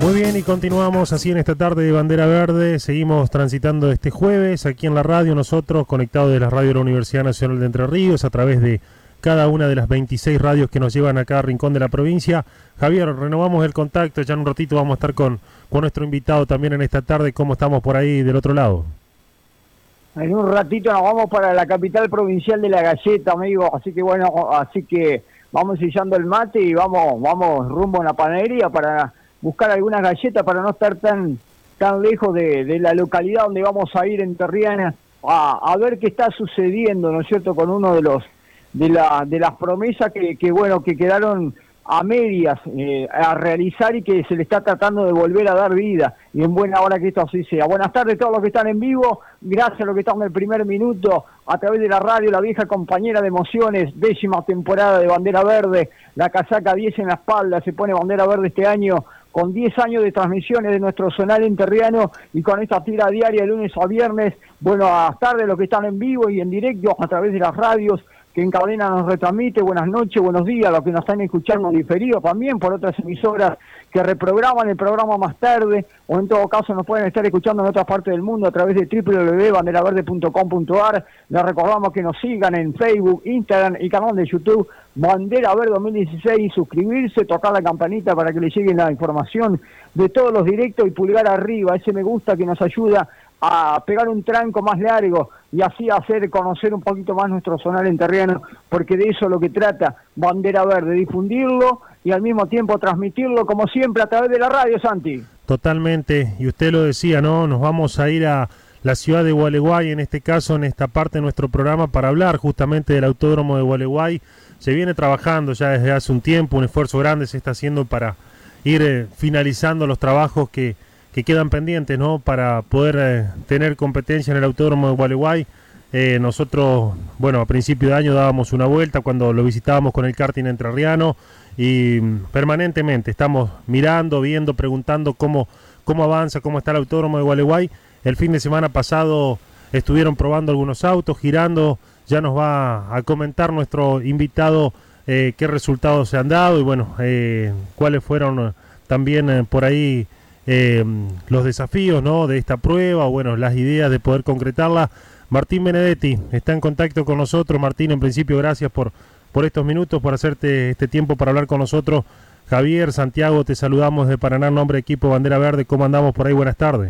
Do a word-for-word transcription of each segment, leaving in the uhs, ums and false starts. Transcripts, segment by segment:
Muy bien, y continuamos así en esta tarde de Bandera Verde. Seguimos transitando este jueves aquí en la radio, nosotros conectados de la radio de la Universidad Nacional de Entre Ríos a través de cada una de las veintiséis radios que nos llevan a cada rincón de la provincia. Javier, renovamos el contacto, ya en un ratito vamos a estar con, con nuestro invitado también en esta tarde. ¿Cómo estamos por ahí del otro lado? En un ratito nos vamos para la capital provincial de La Galleta, amigo, así que bueno, así que vamos sellando el mate y vamos, vamos rumbo a la panadería para buscar algunas galletas para no estar tan tan lejos de, de la localidad donde vamos a ir en Terriana a, a ver qué está sucediendo, ¿no es cierto?, con uno de los de la de las promesas que, que bueno, que quedaron a medias eh, a realizar y que se le está tratando de volver a dar vida, y en buena hora que esto así sea. Buenas tardes a todos los que están en vivo, gracias a los que están en el primer minuto a través de la radio, la vieja compañera de emociones, décima temporada de Bandera Verde, la casaca diez en la espalda, se pone Bandera Verde este año con diez años de transmisiones de nuestro zonal enterriano y con esta tira diaria de lunes a viernes. Buenas tardes a los que están en vivo y en directo a través de las radios que en cadena nos retransmite. Buenas noches, buenos días a los que nos están escuchando diferido también por otras emisoras que reprograman el programa más tarde, o en todo caso nos pueden estar escuchando en otras partes del mundo a través de doble u doble u doble u punto bandera verde punto com punto a r. Les recordamos que nos sigan en Facebook, Instagram y canal de YouTube Bandera Verde dos mil dieciséis, suscribirse, tocar la campanita para que les llegue la información de todos los directos y pulgar arriba, ese me gusta que nos ayuda a pegar un tranco más largo y así hacer conocer un poquito más nuestro zonal enterriano, porque de eso es lo que trata Bandera Verde, difundirlo y al mismo tiempo transmitirlo como siempre a través de la radio, Santi. Totalmente, y usted lo decía, ¿no? Nos vamos a ir a la ciudad de Gualeguay, en este caso, en esta parte de nuestro programa, para hablar justamente del autódromo de Gualeguay. Se viene trabajando ya desde hace un tiempo, un esfuerzo grande se está haciendo para ir eh, finalizando los trabajos que que quedan pendientes, ¿no?, para poder eh, tener competencia en el autódromo de Gualeguay. Eh, nosotros, bueno, a principio de año dábamos una vuelta cuando lo visitábamos con el karting entrerriano y mm, permanentemente estamos mirando, viendo, preguntando cómo, cómo avanza, cómo está el autódromo de Gualeguay. El fin de semana pasado estuvieron probando algunos autos, girando, ya nos va a comentar nuestro invitado eh, qué resultados se han dado y bueno, eh, cuáles fueron también eh, por ahí Eh, los desafíos, ¿no?, de esta prueba, o bueno, las ideas de poder concretarla. Martín Benedetti está en contacto con nosotros. Martín, en principio, gracias por, por estos minutos, por hacerte este tiempo para hablar con nosotros. Javier, Santiago, te saludamos de Paraná, en nombre de equipo Bandera Verde. ¿Cómo andamos por ahí? Buenas tardes.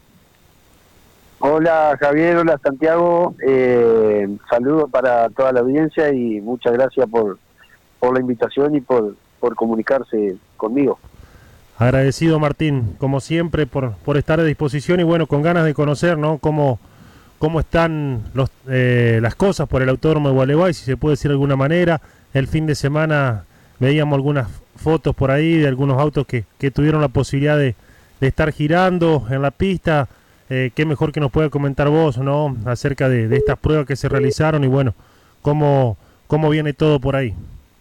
Hola Javier, hola Santiago, eh, saludos para toda la audiencia y muchas gracias por, por la invitación y por, por comunicarse conmigo. Agradecido, Martín, como siempre, por, por estar a disposición y bueno, con ganas de conocer, ¿no?, cómo, cómo están los, eh, las cosas por el autódromo de Gualeguay, si se puede decir de alguna manera. El fin de semana veíamos algunas fotos por ahí de algunos autos que, que tuvieron la posibilidad de, de estar girando en la pista. Eh, qué mejor que nos pueda comentar vos, ¿no?, acerca de, de estas pruebas que se realizaron y bueno, cómo, cómo viene todo por ahí.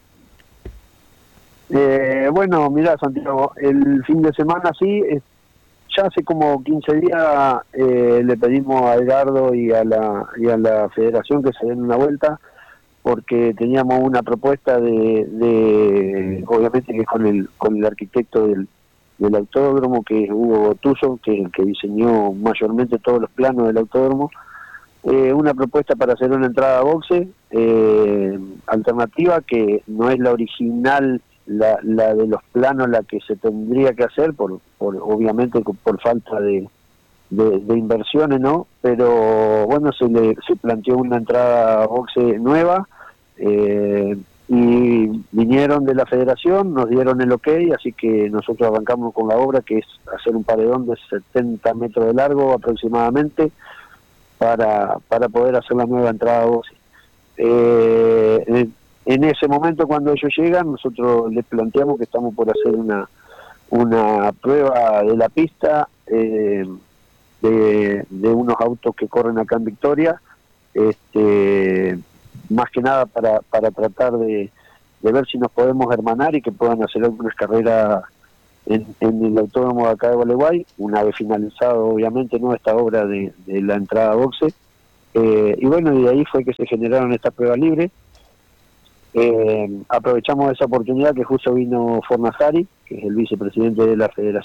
Eh, bueno, mira Santiago, el fin de semana sí, eh, ya hace como quince días eh, le pedimos a Edgardo y a la y a la federación que se den una vuelta, porque teníamos una propuesta de, de obviamente que con el con el arquitecto del, del autódromo, que es Hugo Gotuso, que es el que diseñó mayormente todos los planos del autódromo, eh, una propuesta para hacer una entrada a boxe eh, alternativa, que no es la original, La, la de los planos, la que se tendría que hacer por, por obviamente por falta de, de, de inversiones, ¿no? Pero bueno, se le se planteó una entrada a boxe nueva eh, y vinieron de la federación, nos dieron el ok, así que nosotros arrancamos con la obra, que es hacer un paredón de setenta metros de largo aproximadamente para, para poder hacer la nueva entrada a boxe. Eh, En ese momento, cuando ellos llegan, nosotros les planteamos que estamos por hacer una una prueba de la pista eh, de, de unos autos que corren acá en Victoria, este, más que nada para, para tratar de, de ver si nos podemos hermanar y que puedan hacer algunas carreras en, en el autódromo de acá de Gualeguay, una vez finalizado, obviamente, no esta obra de, de la entrada a boxe. Eh, y bueno, y de ahí fue que se generaron estas pruebas libres. Eh, aprovechamos esa oportunidad que justo vino Fornazari, que es el vicepresidente de la federación,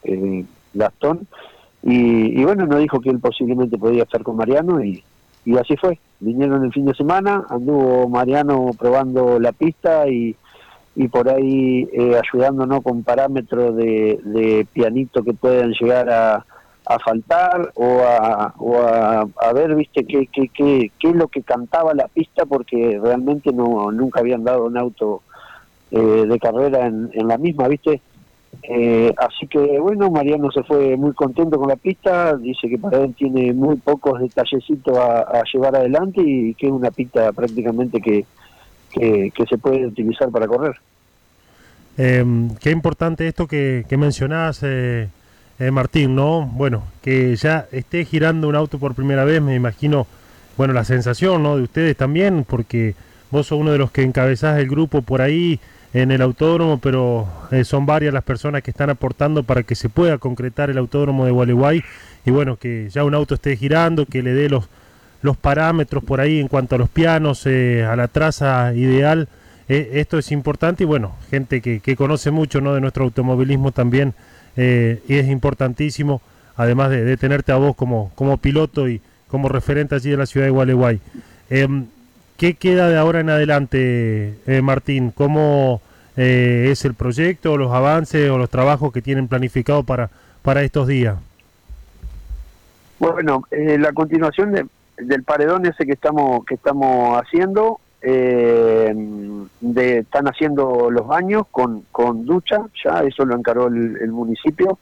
eh, Gastón, y, y bueno, nos dijo que él posiblemente podía estar con Mariano, y, y así fue. Vinieron el fin de semana, anduvo Mariano probando la pista y, y por ahí eh, ayudándonos con parámetros de, de pianito que puedan llegar a, a faltar o a, o a, a ver, viste, qué, qué, qué, qué es lo que cantaba la pista, porque realmente no nunca habían dado un auto eh, de carrera en, en la misma, viste. Eh, así que bueno, Mariano se fue muy contento con la pista, dice que para él tiene muy pocos detallecitos a, a llevar adelante y que es una pista prácticamente que, que, que se puede utilizar para correr. Eh, qué importante esto que, que mencionás, eh, eh, Martín, ¿no? Bueno, que ya esté girando un auto por primera vez, me imagino, bueno, la sensación, ¿no?, de ustedes también, porque vos sos uno de los que encabezás el grupo por ahí en el autódromo, pero eh, son varias las personas que están aportando para que se pueda concretar el autódromo de Gualeguay, y bueno, que ya un auto esté girando, que le dé los, los parámetros por ahí en cuanto a los pianos, eh, a la traza ideal. Eh, esto es importante, y bueno, gente que, que conoce mucho, ¿no?, de nuestro automovilismo también, eh, y es importantísimo, además de, de tenerte a vos como, como piloto y como referente allí de la ciudad de Gualeguay. Eh, ¿Qué queda de ahora en adelante, eh, Martín? ¿Cómo eh, es el proyecto, los avances o los trabajos que tienen planificado para, para estos días? Bueno, eh, la continuación de, del paredón ese que estamos que estamos haciendo, eh, de, están haciendo los baños con, con ducha, ya eso lo encargó el, el municipio.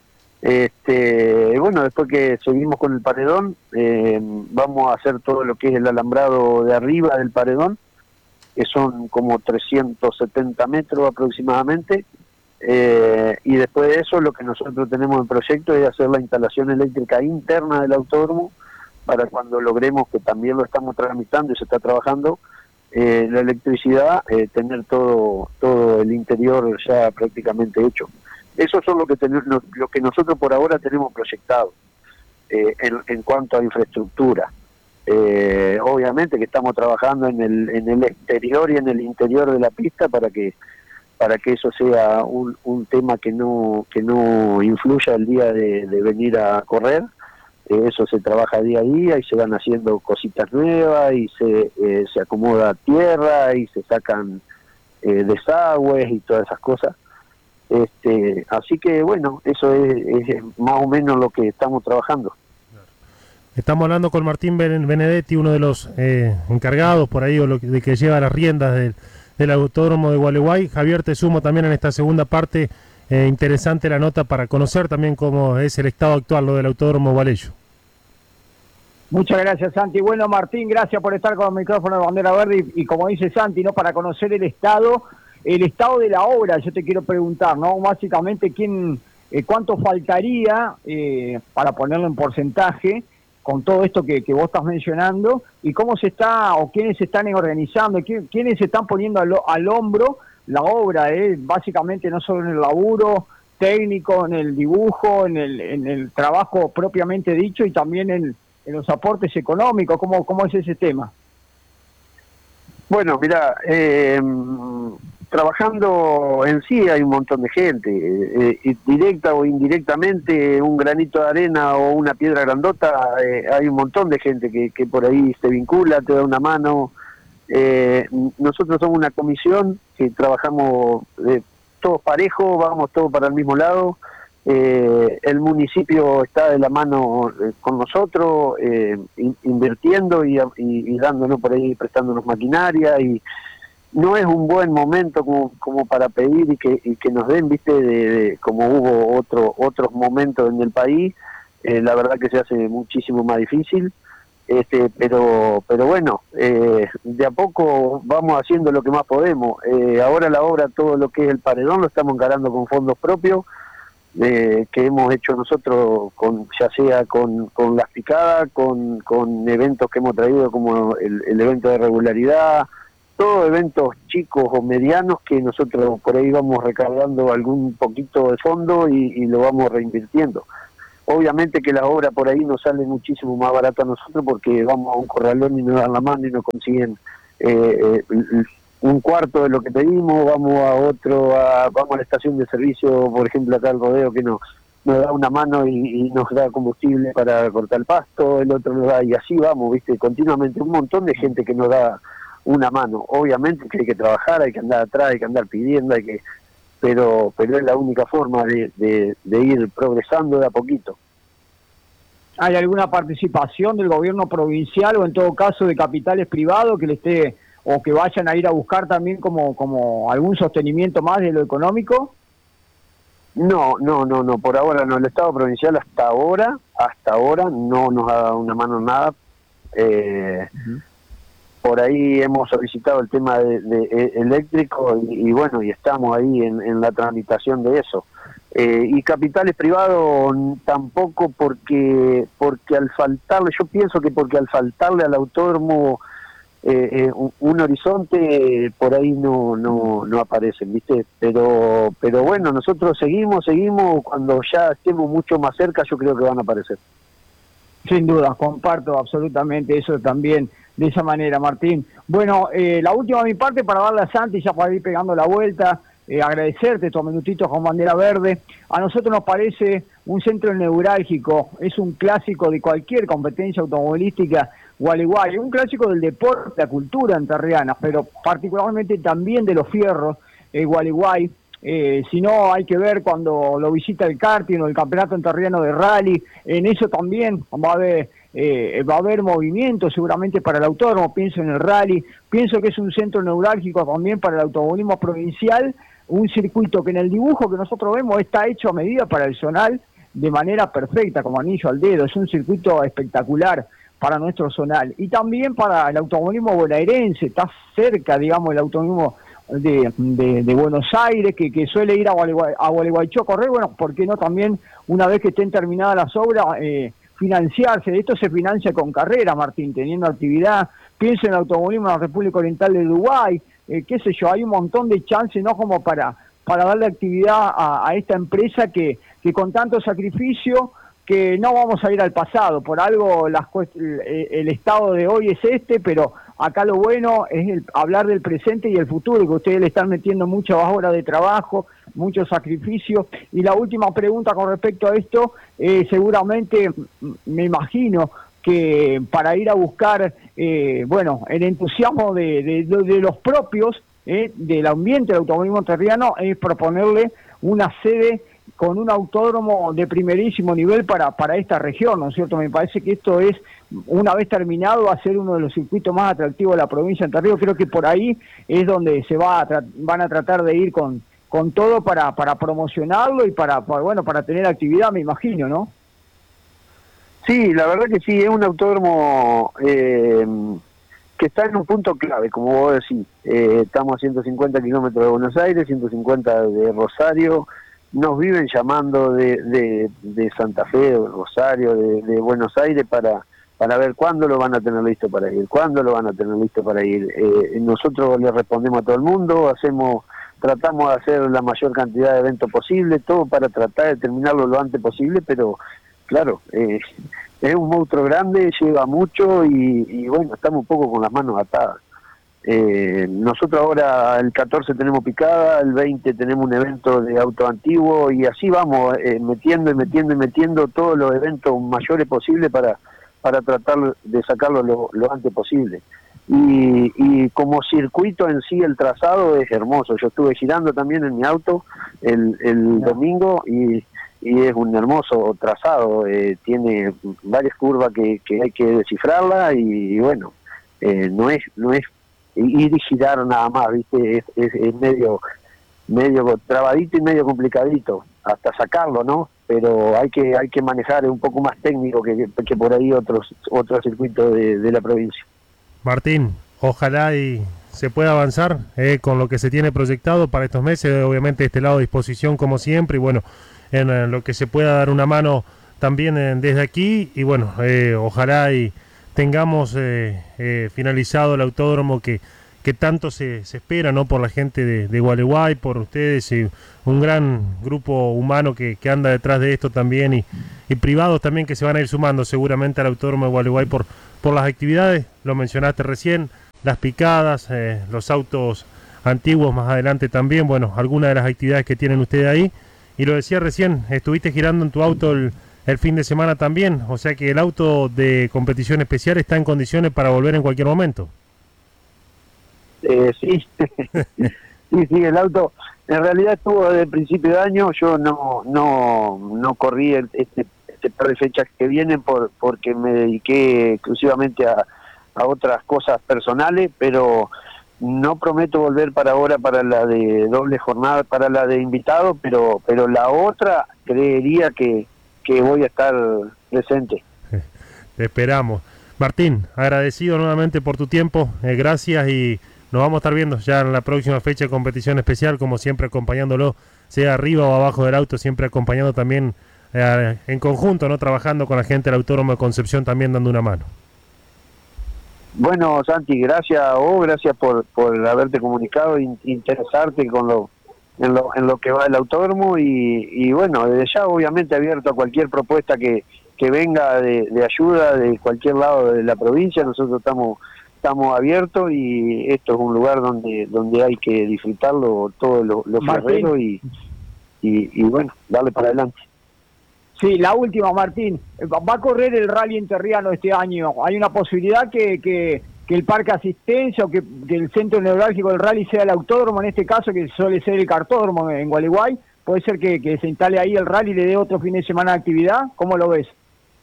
Este, bueno, después que seguimos con el paredón, eh, vamos a hacer todo lo que es el alambrado de arriba del paredón, que son como trescientos setenta metros aproximadamente, eh, y después de eso lo que nosotros tenemos en proyecto es hacer la instalación eléctrica interna del autódromo, para cuando logremos, que también lo estamos tramitando y se está trabajando, eh, la electricidad, eh, tener todo, todo el interior ya prácticamente hecho. Eso son lo que tenemos, lo que nosotros por ahora tenemos proyectado eh, en, en cuanto a infraestructura. Eh, obviamente que estamos trabajando en el, en el exterior y en el interior de la pista para que para que eso sea un, un tema que no que no influya el día de, de venir a correr. Eh, eso se trabaja día a día y se van haciendo cositas nuevas y se eh, se acomoda tierra y se sacan eh, desagües y todas esas cosas. Este, así que bueno, eso es, es más o menos lo que estamos trabajando. Estamos hablando con Martín Benedetti, uno de los eh, encargados por ahí, o lo que, de que lleva las riendas del, del autódromo de Gualeguay. Javier, te sumo también en esta segunda parte, eh, interesante la nota para conocer también cómo es el estado actual, lo del autódromo Gualeyo. Muchas gracias, Santi. Bueno, Martín, gracias por estar con el micrófono de Bandera Verde y, y como dice Santi, ¿no?, para conocer el estado el estado de la obra. Yo te quiero preguntar, ¿no?, básicamente, quién, eh, cuánto faltaría eh, para ponerlo en porcentaje con todo esto que, que vos estás mencionando, y cómo se está, o quiénes se están organizando, quién, quiénes se están poniendo al, al hombro la obra, eh, básicamente no solo en el laburo técnico, en el dibujo, en el, en el trabajo propiamente dicho, y también en, en los aportes económicos. ¿Cómo, cómo es ese tema? Bueno, mira, eh, trabajando en sí hay un montón de gente, eh, directa o indirectamente, un granito de arena o una piedra grandota, eh, hay un montón de gente que, que por ahí se vincula, te da una mano. Eh, nosotros somos una comisión que trabajamos eh, todos parejos, vamos todos para el mismo lado. Eh, el municipio está de la mano eh, con nosotros, eh, in, invirtiendo y, y, y dándonos por ahí, prestándonos maquinaria, y no es un buen momento como, como para pedir y que, y que nos den, viste, de, de, como hubo otro, otros momentos en el país. Eh, la verdad que se hace muchísimo más difícil, este, pero pero bueno, eh, de a poco vamos haciendo lo que más podemos. Eh, ahora la obra, todo lo que es el paredón, lo estamos encarando con fondos propios, Eh, que hemos hecho nosotros, con ya sea con, con las picadas, con, con eventos que hemos traído como el, el evento de regularidad, todos eventos chicos o medianos que nosotros por ahí vamos recargando algún poquito de fondo y, y lo vamos reinvirtiendo. Obviamente que la obra por ahí nos sale muchísimo más barata a nosotros, porque vamos a un corralón y nos dan la mano y nos consiguen eh, eh, un cuarto de lo que pedimos, vamos a otro, a, vamos a la estación de servicio, por ejemplo acá al rodeo, que nos, nos da una mano y, y nos da combustible para cortar el pasto, el otro nos da, y así vamos, viste, continuamente, un montón de gente que nos da una mano. Obviamente que hay que trabajar, hay que andar atrás, hay que andar pidiendo, hay que pero pero es la única forma de, de, de ir progresando de a poquito. ¿Hay alguna participación del gobierno provincial o en todo caso de capitales privados que le esté o que vayan a ir a buscar también como, como algún sostenimiento más de lo económico? No, no, no, no, por ahora no. El Estado provincial hasta ahora, hasta ahora no nos ha dado una mano en nada. Eh, uh-huh. Por ahí hemos solicitado el tema de, de eléctrico y, y bueno, y estamos ahí en, en la tramitación de eso. Eh, y capitales privados tampoco, porque porque al faltarle, yo pienso que porque al faltarle al autódromo eh, eh, un, un horizonte, por ahí no no no aparecen, ¿viste? Pero pero bueno, nosotros seguimos, seguimos, cuando ya estemos mucho más cerca yo creo que van a aparecer. Sin duda, comparto absolutamente eso también, de esa manera, Martín. Bueno, eh, la última de mi parte para darle a Santi, ya para ir pegando la vuelta. Eh, agradecerte estos minutitos con bandera verde. A nosotros nos parece un centro neurálgico, es un clásico de cualquier competencia automovilística Gualeguay, un clásico del deporte, la cultura entrerriana, pero particularmente también de los fierros, eh, Gualeguay. Eh, si no, hay que ver cuando lo visita el karting o el campeonato entrerriano de rally, en eso también va a haber eh, va a haber movimiento seguramente para el autódromo. Pienso en el rally, pienso que es un centro neurálgico también para el automovilismo provincial, un circuito que en el dibujo que nosotros vemos está hecho a medida para el zonal de manera perfecta, como anillo al dedo. Es un circuito espectacular para nuestro zonal y también para el automovilismo bonaerense. Está cerca, digamos, el automovilismo de, de, de Buenos Aires, que, que suele ir a, Gualeguay, a Gualeguaychó a correr. Bueno, ¿por qué no también, una vez que estén terminadas las obras, eh, financiarse? Esto se financia con carrera, Martín, teniendo actividad. Pienso en el automovilismo de la República Oriental de Uruguay, eh, qué sé yo, hay un montón de chances, ¿no?, como para para darle actividad a, a esta empresa que, que con tanto sacrificio, que no vamos a ir al pasado, por algo las, el, el estado de hoy es este, pero acá lo bueno es el, hablar del presente y el futuro, que ustedes le están metiendo muchas horas de trabajo, mucho sacrificio. Y la última pregunta con respecto a esto, eh, seguramente me imagino que para ir a buscar, eh, bueno, el entusiasmo de, de, de los propios, eh, del ambiente del automovilismo entrerriano, es proponerle una sede con un autódromo de primerísimo nivel para, para esta región, ¿no es cierto? Me parece que esto es, una vez terminado, va a ser uno de los circuitos más atractivos de la provincia de Entre Ríos. Creo que por ahí es donde se va a van a tratar de ir con, con todo para, para promocionarlo y para, para, bueno, para tener actividad, me imagino, ¿no? Sí, la verdad que sí, es un autódromo eh, que está en un punto clave, como vos decís. Eh, estamos a ciento cincuenta kilómetros de Buenos Aires, ciento cincuenta de Rosario. Nos viven llamando de, de, de Santa Fe, de Rosario, de, de Buenos Aires para para ver cuándo lo van a tener listo para ir, cuándo lo van a tener listo para ir. Eh, nosotros le respondemos a todo el mundo, hacemos, tratamos de hacer la mayor cantidad de eventos posible, todo para tratar de terminarlo lo antes posible, pero claro, eh, es un monstruo grande, lleva mucho y, y bueno, estamos un poco con las manos atadas. Eh, nosotros ahora el catorce tenemos picada, el veinte tenemos un evento de auto antiguo y así vamos eh, metiendo y metiendo y metiendo todos los eventos mayores posibles para para tratar de sacarlo lo, lo antes posible. Y, y como circuito en sí el trazado es hermoso. Yo estuve girando también en mi auto el, el domingo y, y es un hermoso trazado, eh, tiene varias curvas que, que hay que descifrarla y, y bueno, eh, no es no es ir y girar nada más, ¿viste? Es, es, es medio medio trabadito y medio complicadito hasta sacarlo, ¿no? Pero hay que hay que manejar un poco más técnico que, que por ahí otros otros circuitos de, de la provincia. Martín, ojalá y se pueda avanzar eh, con lo que se tiene proyectado para estos meses, obviamente este lado a disposición como siempre, y bueno, en, en lo que se pueda dar una mano también en, desde aquí, y bueno, eh, ojalá y tengamos eh, eh, finalizado el autódromo que que tanto se, se espera, ¿no?, por la gente de, de Gualeguay, por ustedes y un gran grupo humano que, que anda detrás de esto también y, y privados también que se van a ir sumando seguramente al autódromo de Gualeguay por, por las actividades, lo mencionaste recién, las picadas, eh, los autos antiguos más adelante también, bueno, algunas de las actividades que tienen ustedes ahí y lo decía recién, estuviste girando en tu auto el, el fin de semana también, o sea que el auto de competición especial está en condiciones para volver en cualquier momento. Eh, sí, sí, sí, el auto en realidad estuvo desde el principio de año. Yo no no no corrí el, este, este par de fechas que vienen por porque me dediqué exclusivamente a, a otras cosas personales, pero no prometo volver para ahora para la de doble jornada, para la de invitado, pero pero la otra creería que, que voy a estar presente. Te esperamos. Martín, agradecido nuevamente por tu tiempo, eh, gracias, y nos vamos a estar viendo ya en la próxima fecha de competición especial, como siempre acompañándolo, sea arriba o abajo del auto, siempre acompañando también eh, en conjunto, no trabajando con la gente del Autódromo de Concepción, también dando una mano. Bueno, Santi, gracias a vos, gracias por, por haberte comunicado, in, interesarte con lo, en lo en lo que va el autódromo, y, y bueno, desde ya obviamente abierto a cualquier propuesta que, que venga de, de ayuda de cualquier lado de la provincia. Nosotros estamos estamos abiertos, y esto es un lugar donde donde hay que disfrutarlo todo lo, lo ferrero, y, y, y bueno, darle para adelante. Sí, la última, Martín. Va a correr el Rally Enterriano este año. ¿Hay una posibilidad que, que, que el parque asistencia o que, que el centro neurálgico del rally sea el autódromo, en este caso, que suele ser el cartódromo en Gualeguay? ¿Puede ser que, que se instale ahí el rally y le dé otro fin de semana de actividad? ¿Cómo lo ves?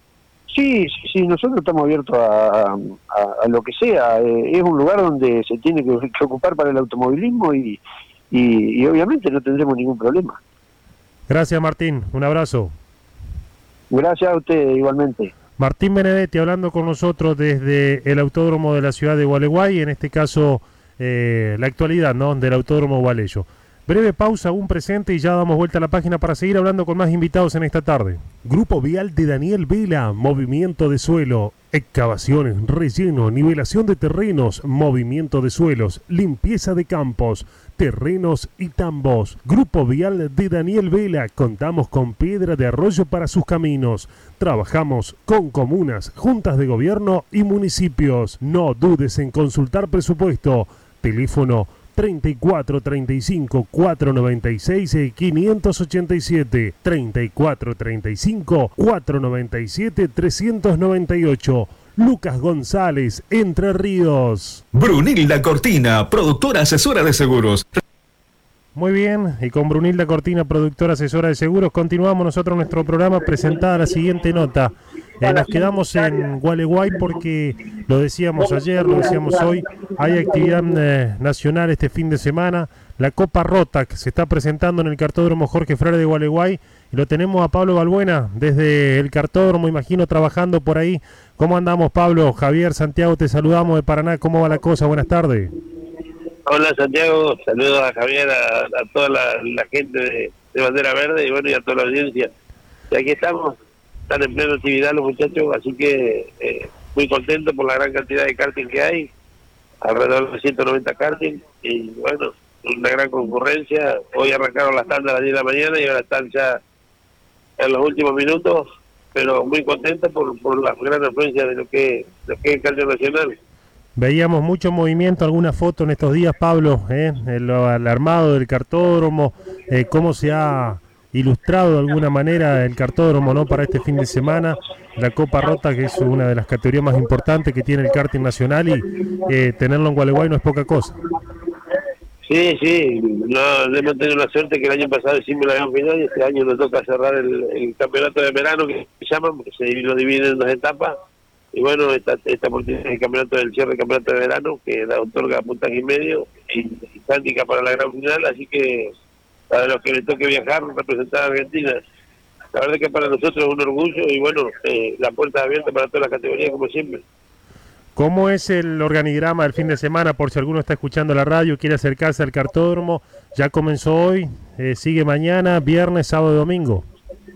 Sí, sí, sí, nosotros estamos abiertos a, a, a lo que sea. Eh, es un lugar donde se tiene que, que ocupar para el automovilismo, y, y, y obviamente no tendremos ningún problema. Gracias, Martín. Un abrazo. Gracias a usted igualmente. Martín Benedetti hablando con nosotros desde el Autódromo de la ciudad de Gualeguay, en este caso eh, la actualidad, ¿no?, del Autódromo Gualeyo. Breve pausa, un presente, y ya damos vuelta a la página para seguir hablando con más invitados en esta tarde. Grupo Vial de Daniel Vela, movimiento de suelo, excavaciones, relleno, nivelación de terrenos, movimiento de suelos, limpieza de campos, terrenos y tambos. Grupo Vial de Daniel Vela, contamos con piedra de arroyo para sus caminos. Trabajamos con comunas, juntas de gobierno y municipios. No dudes en consultar presupuesto. Teléfono treinta y cuatro, treinta y cinco, cuatrocientos noventa y seis, quinientos ochenta y siete, treinta y cuatro, treinta y cinco, cuatrocientos noventa y siete, trescientos noventa y ocho. Lucas González, Entre Ríos. Brunilda Cortina, productora asesora de seguros. Muy bien, y con Brunilda Cortina, productora asesora de seguros, continuamos nosotros nuestro programa, presentada la siguiente nota. Eh, nos quedamos en Gualeguay porque lo decíamos ayer, lo decíamos hoy, hay actividad eh, nacional este fin de semana, la Copa Rota, que se está presentando en el Cartódromo Jorge Frare de Gualeguay, y lo tenemos a Pablo Balbuena desde el Cartódromo, imagino, trabajando por ahí. ¿Cómo andamos, Pablo? Javier, Santiago, te saludamos de Paraná, ¿cómo va la cosa? Buenas tardes. Hola, Santiago, saludos a Javier, a, a toda la, la gente de, de Bandera Verde, y bueno, y a toda la audiencia. Y aquí estamos, están en plena actividad los muchachos, así que eh, muy contentos por la gran cantidad de karting que hay, alrededor de ciento noventa karting, y bueno, una gran concurrencia. Hoy arrancaron las tandas a las diez de la mañana y ahora están ya en los últimos minutos, pero muy contentos por, por la gran influencia de lo que, lo que es el karting nacional. Veíamos mucho movimiento, alguna foto en estos días, Pablo, ¿eh? el, el armado del cartódromo, eh, cómo se ha ilustrado de alguna manera el cartódromo, ¿no?, para este fin de semana, la Copa Rota, que es una de las categorías más importantes que tiene el karting nacional, y eh, tenerlo en Gualeguay no es poca cosa. Sí, sí, no, hemos tenido la suerte que el año pasado hicimos la gran final, y este año nos toca cerrar el, el campeonato de verano, que se llama, porque se lo dividen en dos etapas. Y bueno, esta, esta oportunidad del campeonato del cierre del campeonato de verano, que la otorga puntaje y medio, y, y táctica para la gran final, así que para los que les toque viajar, representar a Argentina, la verdad que para nosotros es un orgullo, y bueno, eh, la puerta abierta para todas las categorías, como siempre. ¿Cómo es el organigrama del fin de semana, por si alguno está escuchando la radio, quiere acercarse al cartódromo? Ya comenzó hoy, eh, sigue mañana, viernes, sábado y domingo.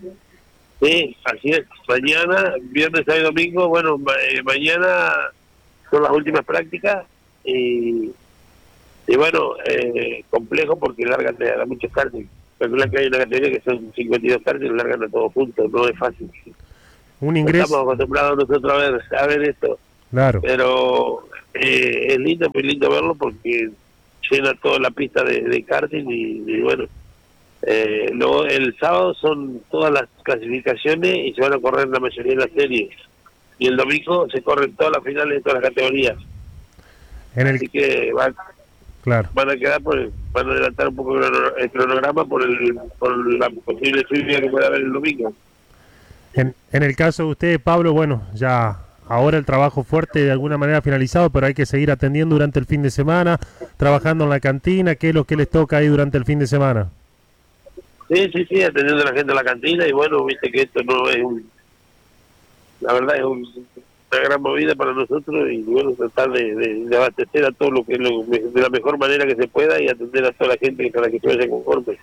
Sí, así es. Mañana, viernes, sábado y domingo, bueno, ma eh, mañana son las últimas prácticas, y, y bueno, eh, complejo porque largan a muchos karting. Calculan que hay una categoría que son cincuenta y dos karting, largan a todos juntos, no es fácil. Un ingreso. Estamos acostumbrados nosotros a ver, a ver esto. Claro. Pero eh, es lindo, muy lindo verlo porque llena toda la pista de, de karting, y, y bueno, Eh, luego el sábado son todas las clasificaciones y se van a correr la mayoría de las series. Y el domingo se corren todas las finales de todas las categorías. En el... Así que van, claro. van a quedar por el, van a adelantar un poco el cronograma por el por la posible lluvia que pueda haber el domingo. En, en el caso de usted, Pablo, bueno, ya ahora el trabajo fuerte de alguna manera finalizado, pero hay que seguir atendiendo durante el fin de semana, trabajando en la cantina. ¿Qué es lo que les toca ahí durante el fin de semana? Sí, sí, sí, atendiendo a la gente en la cantina y bueno, viste que esto no es un... La verdad es un, una gran movida para nosotros y bueno, tratar de, de, de abastecer a todo lo que lo, de la mejor manera que se pueda y atender a toda la gente para que se vaya conforme.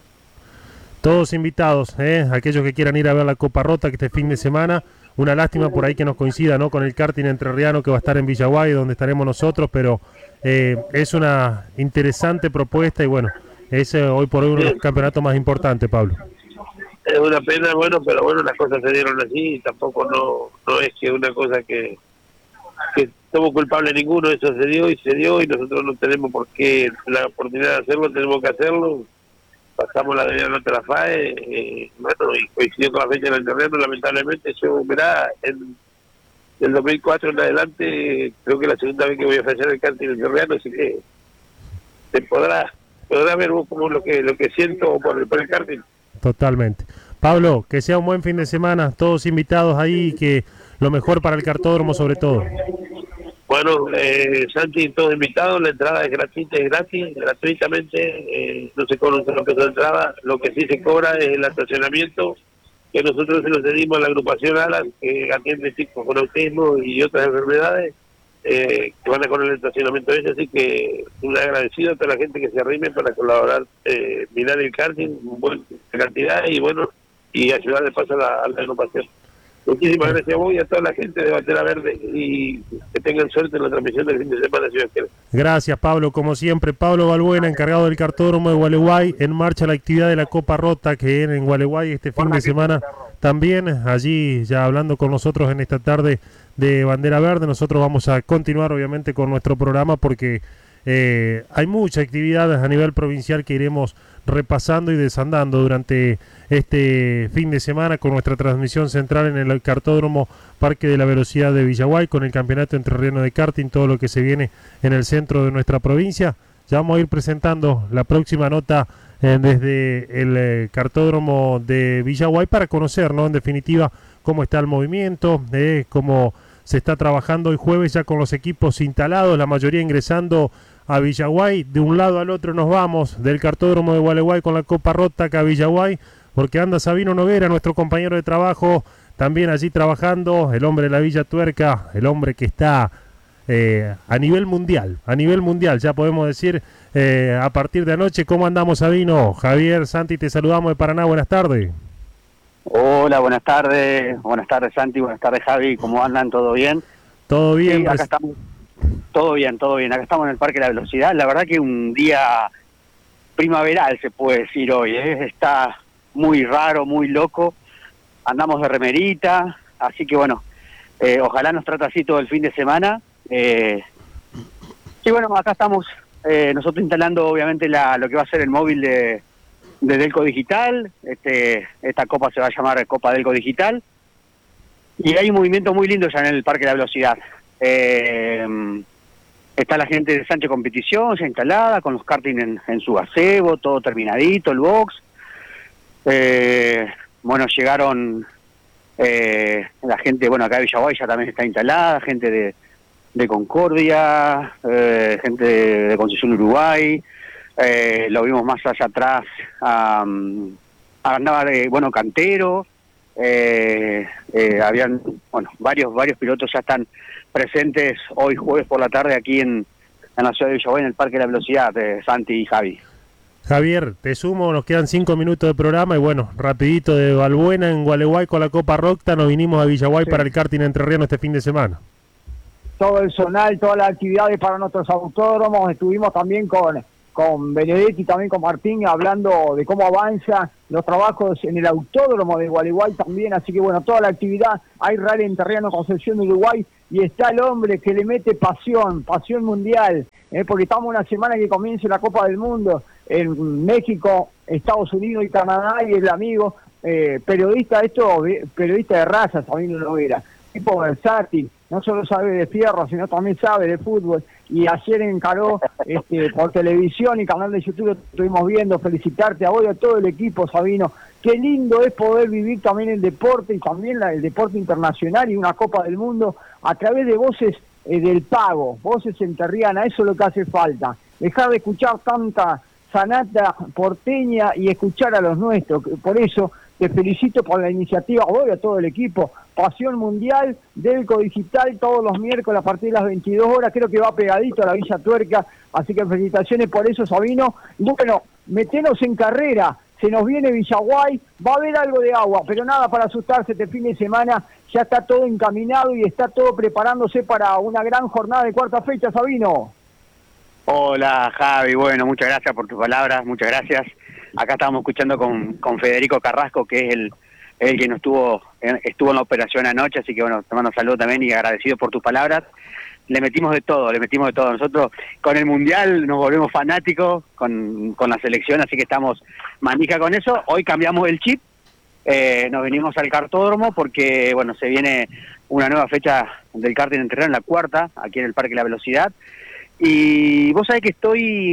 Todos invitados, ¿eh? Aquellos que quieran ir a ver la Copa Rota que este fin de semana. Una lástima por ahí que nos coincida, ¿no?, con el karting entrerriano que va a estar en Villaguay, donde estaremos nosotros, pero eh, es una interesante propuesta y bueno, es eh, hoy por hoy uno de los campeonatos más importantes, Pablo. Es una pena, bueno, pero bueno, las cosas se dieron así y tampoco no no es que una cosa que que somos culpables ninguno, eso se dio y se dio y nosotros no tenemos por qué la oportunidad de hacerlo, tenemos que hacerlo. Pasamos la de la FAE, eh, bueno, y coincidió con la fecha del terreno, lamentablemente. Yo, verá, en del dos mil cuatro en adelante, creo que es la segunda vez que voy a ofrecer el karting del terreno, así que se podrá podrá ver vos como lo que lo que siento por el, por el karting. Totalmente. Pablo, que sea un buen fin de semana, todos invitados ahí, que lo mejor para el cartódromo sobre todo. Bueno, eh, Santi, todos invitados, la entrada es gratuita, es gratis, gratuitamente, eh, no se cobra un solo peso de entrada, lo que sí se cobra es el estacionamiento, que nosotros se lo cedimos a la agrupación ALAS, que atiende chicos con autismo y otras enfermedades, eh, que van a con el estacionamiento de ellos, así que un agradecido a toda la gente que se arrime para colaborar, eh, mirar el karting, buena cantidad y bueno, y ayudar de paso a la, a la agrupación. Muchísimas gracias a vos y a toda la gente de Bandera Verde y que tengan suerte en la transmisión del fin de semana, si Dios quiere. Gracias, Pablo, como siempre. Pablo Balbuena, encargado del cartódromo de Gualeguay, en marcha la actividad de la Copa Rota que viene en Gualeguay este fin de semana. También allí ya hablando con nosotros en esta tarde de Bandera Verde. Nosotros vamos a continuar obviamente con nuestro programa porque eh, hay muchas actividades a nivel provincial que iremos repasando y desandando durante este fin de semana con nuestra transmisión central en el cartódromo Parque de la Velocidad de Villaguay, con el campeonato entrerriano de karting, todo lo que se viene en el centro de nuestra provincia. Ya vamos a ir presentando la próxima nota eh, desde el eh, cartódromo de Villaguay para conocer, ¿no?, en definitiva, cómo está el movimiento, eh, cómo se está trabajando hoy jueves ya con los equipos instalados, la mayoría ingresando a Villaguay. De un lado al otro nos vamos, del cartódromo de Gualeguay con la Copa Rota acá a Villaguay, porque anda Sabino Noguera, nuestro compañero de trabajo, también allí trabajando, el hombre de la Villa Tuerca, el hombre que está eh, a nivel mundial, a nivel mundial, ya podemos decir, eh, a partir de anoche. ¿Cómo andamos, Sabino? Javier, Santi, te saludamos de Paraná, buenas tardes. Hola, buenas tardes, buenas tardes Santi, buenas tardes Javi, ¿cómo andan? ¿Todo bien? Todo bien. Sí, acá estamos, todo bien, todo bien, acá estamos en el Parque de la Velocidad, la verdad que un día primaveral se puede decir hoy, ¿eh? Está muy raro, muy loco, andamos de remerita, así que bueno, eh, ojalá nos trate así todo el fin de semana. Eh, y bueno, acá estamos eh, nosotros instalando obviamente la, lo que va a ser el móvil de, de Delco Digital. Este, esta copa se va a llamar Copa Delco Digital y hay un movimiento muy lindo ya en el Parque de la Velocidad. Eh, está la gente de Sánchez Competición ya instalada con los karting en, en su gazebo, todo terminadito, el box. Eh, bueno, llegaron eh, la gente, bueno, acá de Villaguay ya también está instalada, gente de, de Concordia, eh, gente de, de Concesión Uruguay, eh, lo vimos más allá atrás, um, andaba de, bueno, Cantero, eh, eh, habían, bueno, varios, varios pilotos ya están presentes hoy jueves por la tarde aquí en, en la ciudad de Villaguay, en el Parque de la Velocidad, de Santi y Javi. Javier, te sumo, nos quedan cinco minutos de programa y bueno, rapidito de Balbuena en Gualeguay con la Copa Rocta, nos vinimos a Villaguay sí. para el karting entrerriano este fin de semana. Todo el zonal, todas las actividades para nuestros autódromos, estuvimos también con, con Benedetti, también con Martín, hablando de cómo avanza los trabajos en el autódromo de Gualeguay también, así que bueno, toda la actividad, hay rally entrerriano Concepción de Uruguay, y está el hombre que le mete pasión, pasión mundial, ¿eh? porque estamos una semana que comienza la Copa del Mundo en México, Estados Unidos y Canadá, y el amigo, eh, periodista esto, periodista de raza, Sabino Lovera, tipo versátil, no solo sabe de fierro, sino también sabe de fútbol, y ayer encaró este, por televisión y canal de YouTube, lo estuvimos viendo. Felicitarte a vos y a todo el equipo, Sabino. Qué lindo es poder vivir también el deporte, y también la, el deporte internacional y una Copa del Mundo a través de voces eh, del pago, voces enterrianas. Eso es lo que hace falta, dejar de escuchar tanta sanata porteña y escuchar a los nuestros. Por eso te felicito por la iniciativa, voy a todo el equipo. Pasión Mundial, Delco Digital, todos los miércoles a partir de las veintidós horas, creo que va pegadito a la Villa Tuerca, así que felicitaciones por eso, Sabino. Y bueno, metenos en carrera, se nos viene Villaguay, va a haber algo de agua, pero nada para asustarse. Este fin de semana ya está todo encaminado y está todo preparándose para una gran jornada de cuarta fecha, Sabino. Hola, Javi, bueno, muchas gracias por tus palabras, muchas gracias. Acá estábamos escuchando con, con Federico Carrasco, que es el, el que nos estuvo, estuvo en la operación anoche, así que bueno, te mando un saludo también y agradecido por tus palabras. Le metimos de todo, le metimos de todo. Nosotros con el Mundial nos volvemos fanáticos con, con la selección, así que estamos manija con eso. Hoy cambiamos el chip, eh, nos venimos al kartódromo porque, bueno, se viene una nueva fecha del karting en terreno, la cuarta, aquí en el Parque La Velocidad. Y vos sabés que estoy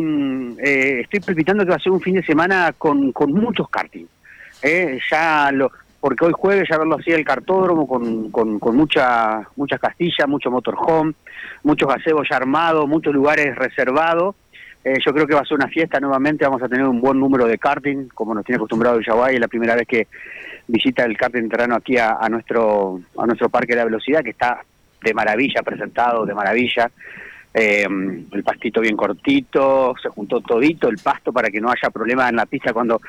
eh, estoy palpitando que va a ser un fin de semana con, con muchos karting. Eh, ya lo, porque hoy jueves ya verlo así el kartódromo con, con, con mucha, muchas castillas, mucho motorhome, muchos gazebos ya armados, muchos lugares reservados. Eh, yo creo que va a ser una fiesta nuevamente, vamos a tener un buen número de karting, como nos tiene acostumbrado Villaguay. Es la primera vez que visita el karting terreno aquí a, a nuestro a nuestro Parque de la Velocidad, que está de maravilla presentado, de maravilla. Eh, el pastito bien cortito, se juntó todito el pasto para que no haya problemas en la pista cuando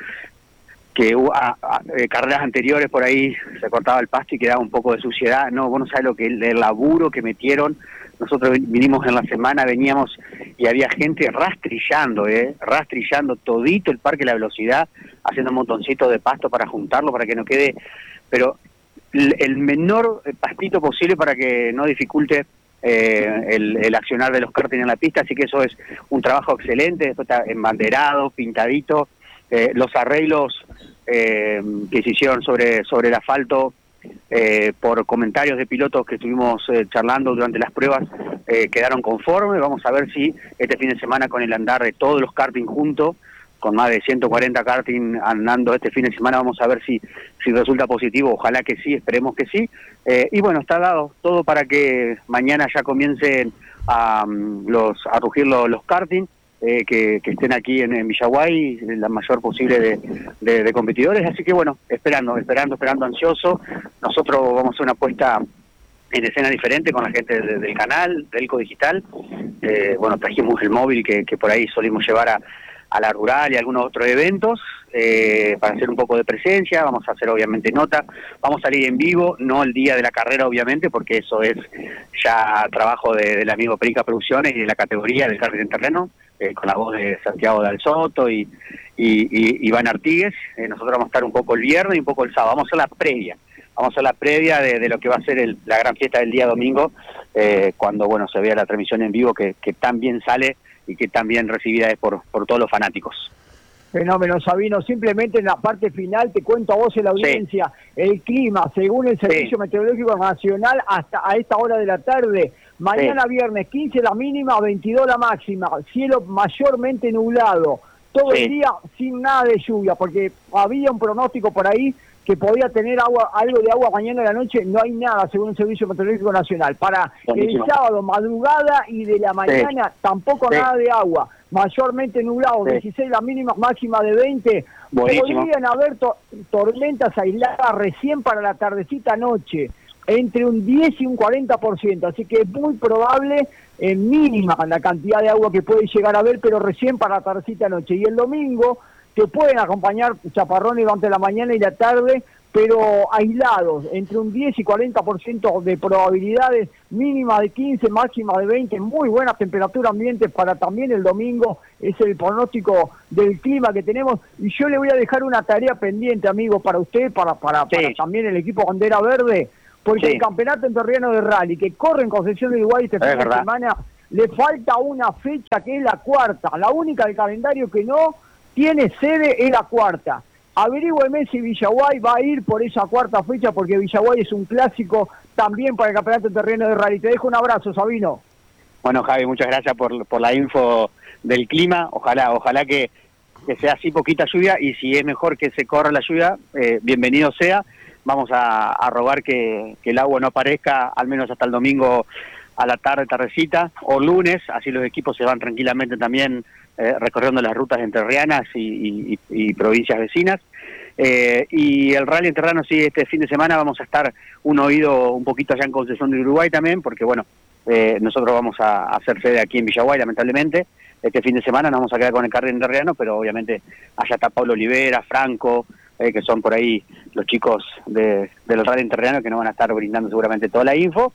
que hubo a, a, eh, carreras anteriores por ahí se cortaba el pasto y quedaba un poco de suciedad. No, vos no sabés lo que el, el laburo que metieron. Nosotros vinimos en la semana, veníamos y había gente rastrillando, eh, rastrillando todito el Parque de la Velocidad, haciendo un montoncito de pasto para juntarlo, para que no quede, pero el, el menor pastito posible para que no dificulte Eh, el, el accionar de los karting en la pista, así que eso es un trabajo excelente. Después está embanderado, pintadito, eh, los arreglos eh, que se hicieron sobre, sobre el asfalto eh, por comentarios de pilotos que estuvimos eh, charlando durante las pruebas, eh, quedaron conformes. Vamos a ver si este fin de semana, con el andar de todos los karting juntos, con más de ciento cuarenta karting andando este fin de semana, vamos a ver si, si resulta positivo. Ojalá que sí, esperemos que sí. Eh, y bueno, está dado todo para que mañana ya comiencen a, um, los, a rugir los, los karting, eh, que, que estén aquí en, en Villaguay, la mayor posible de, de, de competidores. Así que bueno, esperando, esperando, esperando, ansioso. Nosotros vamos a hacer una apuesta en escena diferente con la gente de, del canal, Delco Digital. Eh, bueno, trajimos el móvil que, que por ahí solimos llevar a a la rural y algunos otros eventos, eh, para hacer un poco de presencia. Vamos a hacer obviamente nota, vamos a salir en vivo, no el día de la carrera obviamente, porque eso es ya trabajo de, del amigo Perica Producciones y de la categoría del karting en terreno, eh, con la voz de Santiago Dal Soto y, y, y Iván Artigues. Eh, nosotros vamos a estar un poco el viernes y un poco el sábado, vamos a hacer la previa, vamos a hacer la previa de, de lo que va a ser el, la gran fiesta del día domingo, eh, cuando bueno se vea la transmisión en vivo que, que tan bien sale y que también recibida es por, por todos los fanáticos. Fenómeno, Sabino. Simplemente en la parte final te cuento a vos en la audiencia, sí. El clima, según el Servicio sí. Meteorológico Nacional, hasta a esta hora de la tarde, mañana sí. Viernes quince la mínima, veintidós la máxima, cielo mayormente nublado, todo sí. el día sin nada de lluvia, porque había un pronóstico por ahí que podía tener agua, algo de agua mañana en la noche. No hay nada, según el Servicio Meteorológico Nacional. Para Buenísimo. El sábado, madrugada y de la mañana, sí. tampoco sí. nada de agua. Mayormente nublado, sí. dieciséis la mínima, máxima de veinte. Buenísimo. Podrían haber to tormentas aisladas recién para la tardecita noche, entre un diez y un cuarenta por ciento. Así que es muy probable, eh, mínima la cantidad de agua que puede llegar a haber, pero recién para la tardecita noche. Y el domingo que pueden acompañar chaparrones durante la mañana y la tarde, pero aislados, entre un diez y cuarenta por ciento de probabilidades, mínima de quince, máxima de veinte, muy buena temperatura ambiente para también el domingo. Es el pronóstico del clima que tenemos, y yo le voy a dejar una tarea pendiente, amigo, para usted, para, para, sí. para también el equipo Bandera Verde, porque sí. el campeonato enterriano de rally, que corre en Concepción del Uruguay este fin de semana, le falta una fecha que es la cuarta, la única del calendario que no tiene sede, es la cuarta. Averígüeme si Villaguay va a ir por esa cuarta fecha, porque Villaguay es un clásico también para el campeonato terreno de rally. Te dejo un abrazo, Sabino. Bueno, Javi, muchas gracias por, por la info del clima. Ojalá, ojalá que, que sea así poquita lluvia, y si es mejor que se corra la lluvia, eh, bienvenido sea. Vamos a, a rogar que, que el agua no aparezca, al menos hasta el domingo a la tarde, tardecita, o lunes, así los equipos se van tranquilamente también eh, recorriendo las rutas entrerrianas y, y, y provincias vecinas. Eh, y el Rally Entrerriano, sí, este fin de semana vamos a estar un oído un poquito allá en Concepción de Uruguay también, porque bueno, eh, nosotros vamos a, a hacer sede aquí en Villaguay, lamentablemente. Este fin de semana nos vamos a quedar con el Rally Entrerriano, pero obviamente allá está Pablo Olivera, Franco, eh, que son por ahí los chicos de, del Rally Entrerriano, que nos van a estar brindando seguramente toda la info.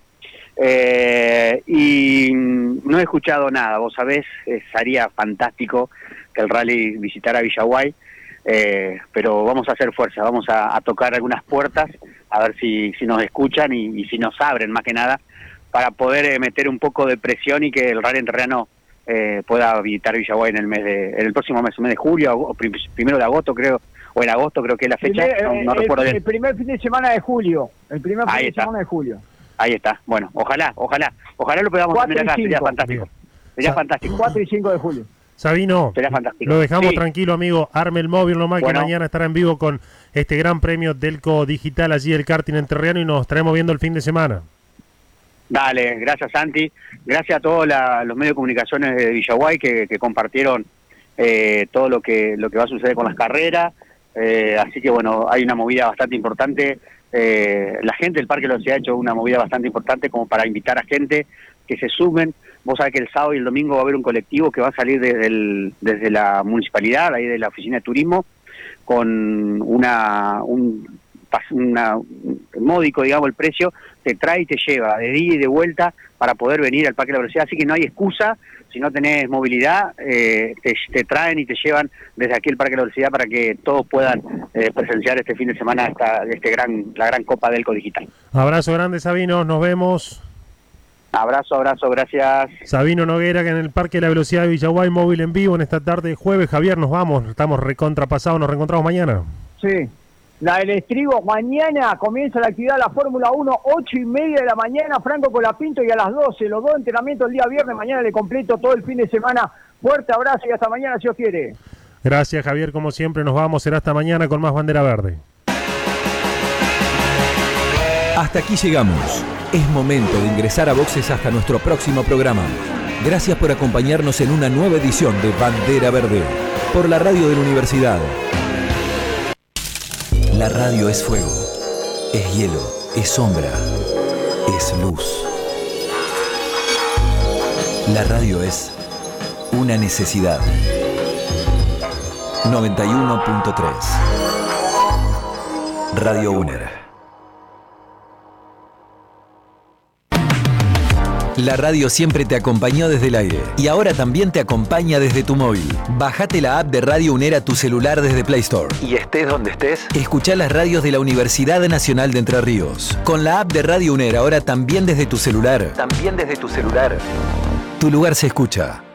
Eh, y no he escuchado nada, vos sabés, eh, sería fantástico que el Rally visitara Villaguay, eh, pero vamos a hacer fuerza, vamos a, a tocar algunas puertas, a ver si, si nos escuchan y, y si nos abren más que nada, para poder eh, meter un poco de presión y que el Rally Entrerriano eh, pueda visitar Villaguay en el mes de, en el próximo mes, el mes de julio, o prim, primero de agosto creo, o en agosto creo que es la fecha, primer, no, no el, recuerdo bien. El primer fin de semana de julio, el primer fin Ahí de está. semana de julio. Ahí está, bueno, ojalá, ojalá, ojalá lo podamos tener acá, sería fantástico, Bien. sería Sa- fantástico, cuatro y cinco de julio. Sabino, sería fantástico. lo dejamos Sí. tranquilo, amigo. Arme el móvil nomás, Bueno. que mañana estará en vivo con este gran premio Delco Digital allí del karting entrerriano, y nos estaremos viendo el fin de semana. Dale, gracias Santi, gracias a todos la, los medios de comunicaciones de Villaguay que, que compartieron eh, todo lo que lo que va a suceder con las carreras, eh, así que bueno, hay una movida bastante importante, eh, la gente del Parque de la Velocidad ha hecho una movida bastante importante como para invitar a gente que se sumen. Vos sabés que el sábado y el domingo va a haber un colectivo que va a salir desde, el, desde la municipalidad, ahí de la oficina de turismo, con una un, una, un módico, digamos, el precio, te trae y te lleva de ida y de vuelta para poder venir al Parque de la Velocidad, así que no hay excusa, si no tenés movilidad, eh, te, te traen y te llevan desde aquí al Parque de la Velocidad para que todos puedan eh, presenciar este fin de semana esta, este gran, la gran Copa Delco Digital. Abrazo grande, Sabino, nos vemos. Abrazo, abrazo, gracias. Sabino Noguera, que en el Parque de la Velocidad de Villaguay, móvil en vivo en esta tarde de jueves. Javier, nos vamos, estamos recontrapasados, nos reencontramos mañana. Sí. La del estribo, mañana comienza la actividad de la Fórmula uno, ocho y media de la mañana, Franco Colapinto, y a las doce, los dos entrenamientos el día viernes, mañana le completo todo el fin de semana. Fuerte abrazo y hasta mañana si Dios quiere. Gracias, Javier, como siempre, nos vamos, será hasta mañana con más Bandera Verde. Hasta aquí llegamos. Es momento de ingresar a boxes hasta nuestro próximo programa. Gracias por acompañarnos en una nueva edición de Bandera Verde, por la radio de la Universidad. La radio es fuego, es hielo, es sombra, es luz. La radio es una necesidad. noventa y uno punto tres Radio UNER. La radio siempre te acompañó desde el aire y ahora también te acompaña desde tu móvil. Bájate la app de Radio UNER a tu celular desde Play Store. Y estés donde estés, escuchá las radios de la Universidad Nacional de Entre Ríos. Con la app de Radio UNER ahora también desde tu celular. También desde tu celular. Tu lugar se escucha.